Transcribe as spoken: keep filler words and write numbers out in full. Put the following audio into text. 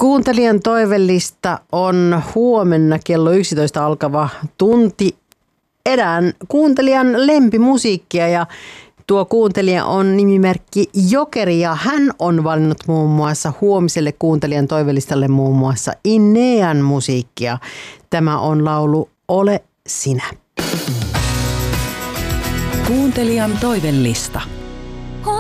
Kuuntelijan toivellista on huomenna kello yksitoista alkava tunti erään kuuntelijan lempimusiikkia ja tuo kuuntelija on nimimerkki Jokeri ja hän on valinnut muun muassa huomiselle kuuntelijan toivellistalle muun muassa Inean musiikkia. Tämä on laulu Ole sinä. Kuuntelijan toivellista.